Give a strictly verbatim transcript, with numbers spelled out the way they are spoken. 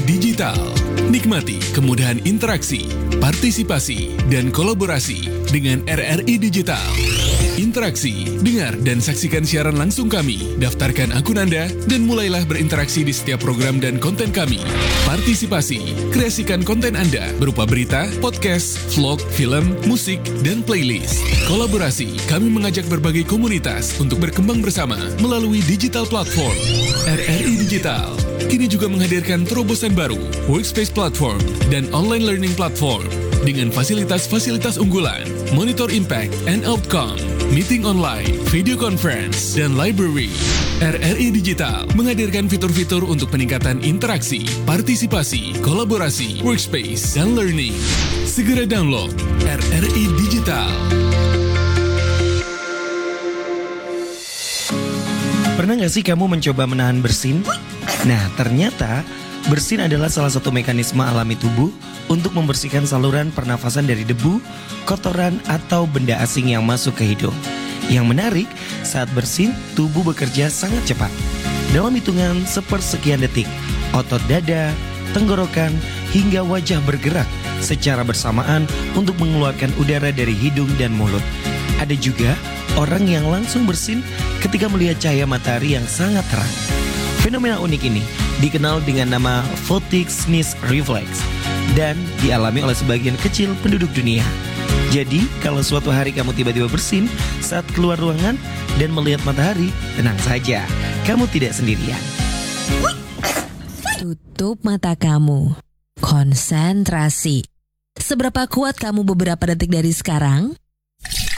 Digital. Nikmati kemudahan interaksi, partisipasi, dan kolaborasi dengan R R I Digital. Interaksi, dengar dan saksikan siaran langsung kami, daftarkan akun Anda, dan mulailah berinteraksi di setiap program dan konten kami. Partisipasi, kreasikan konten Anda berupa berita, podcast, vlog, film, musik, dan playlist. Kolaborasi, kami mengajak berbagai komunitas untuk berkembang bersama melalui digital platform. R R I Digital kini juga menghadirkan terobosan baru, workspace platform, dan online learning platform dengan fasilitas-fasilitas unggulan, monitor impact and outcome, meeting online, video conference, dan library. R R I Digital menghadirkan fitur-fitur untuk peningkatan interaksi, partisipasi, kolaborasi, workspace, dan learning. Segera download R R I Digital. Pernah nggak sih kamu mencoba menahan bersin? Nah, ternyata bersin adalah salah satu mekanisme alami tubuh untuk membersihkan saluran pernafasan dari debu, kotoran, atau benda asing yang masuk ke hidung. Yang menarik, saat bersin, tubuh bekerja sangat cepat. Dalam hitungan sepersekian detik, otot dada, tenggorokan, hingga wajah bergerak secara bersamaan untuk mengeluarkan udara dari hidung dan mulut. Ada juga orang yang langsung bersin ketika melihat cahaya matahari yang sangat terang. Fenomena unik ini dikenal dengan nama photic sneeze reflex dan dialami oleh sebagian kecil penduduk dunia. Jadi, kalau suatu hari kamu tiba-tiba bersin saat keluar ruangan dan melihat matahari, tenang saja, kamu tidak sendirian. Tutup mata kamu. Konsentrasi. Seberapa kuat kamu beberapa detik dari sekarang?